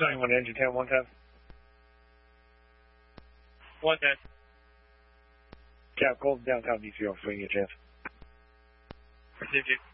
91 engine 10, 110. 110. Cap, Golden downtown DCO, swing your chance. Received you.